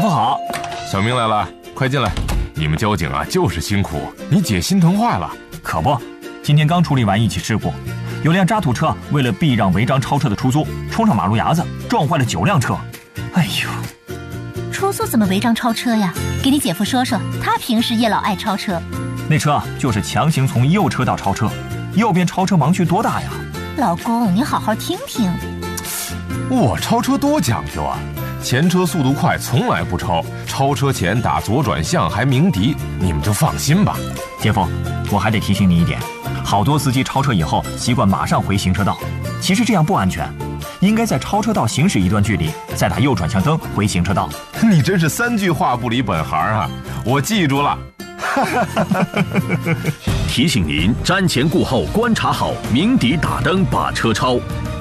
夫好。 小明来了，快进来。你们交警啊，就是辛苦，你姐心疼坏了。 可不，今天刚处理完一起事故，有辆渣土车为了避让违章超车的出租，冲上马路牙子，撞坏了9辆车。哎呦， 出租怎么违章超车呀？给你姐夫说说，他平时也老爱超车。 那车就是强行从右车道超车，右边超车盲区多大呀？ 老公，你好好听听。 我超车多讲究啊！前车速度快，从来不超，超车前打左转向还鸣笛，你们就放心吧。 姐夫，我还得提醒你一点，好多司机超车以后习惯马上回行车道，其实这样不安全，应该在超车道行驶一段距离，再打右转向灯回行车道。 你真是3句话不离本行啊！我记住了。 提醒您：瞻前顾后，观察好，鸣笛打灯把车超。